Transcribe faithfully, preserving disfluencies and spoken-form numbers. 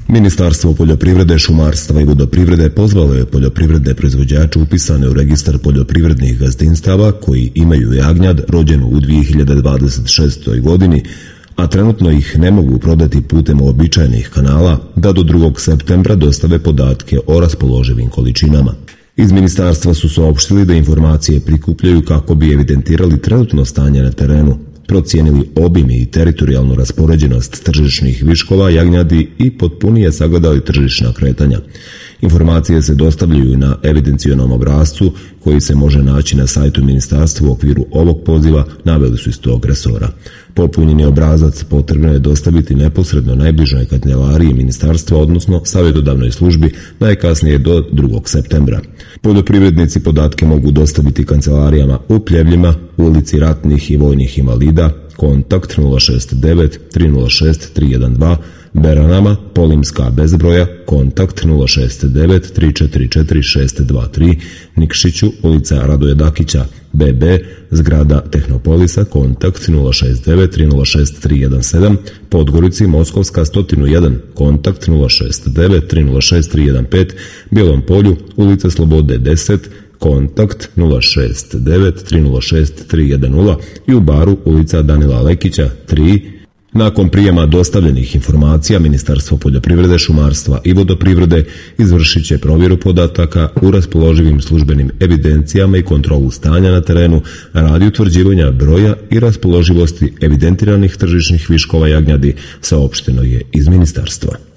Ministarstvo poljoprivrede, šumarstva i vodoprivrede pozvalo je poljoprivredne proizvođače upisane u registar poljoprivrednih gazdinstava koji imaju jagnjad rođenu u dvije hiljade dvadeset šestoj. godini, a trenutno ih ne mogu prodati putem uobičajenih kanala, da do drugog septembra dostave podatke o raspoloživim količinama. Iz ministarstva su saopštili da informacije prikupljaju kako bi evidentirali trenutno stanje na terenu, procijenili obim i teritorijalnu raspoređenost tržišnih viškova jagnjadi i potpunije sagledali tržišna kretanja. Informacije se dostavljaju na evidencionom obrascu koji se može naći na sajtu ministarstva u okviru ovog poziva, naveli su iz tog resora. Popunjeni obrazac potrebno je dostaviti neposredno najbližoj kancelariji ministarstva, odnosno savjetodavnoj službi, najkasnije do drugog septembra. Poljoprivrednici podatke mogu dostaviti kancelarijama u Pljevljima, ulici ratnih i vojnih invalida, kontakt nula šest devet tri nula šest tri jedan dva, Beranama, Polimska bezbroja, kontakt nula šest devet tri četiri četiri šest dva tri, Nikšiću, ulica Radoja Dakića, B B, zgrada Tehnopolisa, kontakt nula šest devet tri nula šest tri jedan sedam, Podgorici, Moskovska sto jedan, kontakt nula šest devet tri nula šest tri jedan pet, Bijelom Polju, ulica Slobode deset, kontakt nula šest devet tri nula šest tri jedan nula i u Baru, ulica Danila Lekića tri. Nakon prijema dostavljenih informacija, Ministarstvo poljoprivrede, šumarstva i vodoprivrede izvršit će provjeru podataka u raspoloživim službenim evidencijama i kontrolu stanja na terenu radi utvrđivanja broja i raspoloživosti evidentiranih tržišnih viškova jagnjadi, saopšteno je iz ministarstva.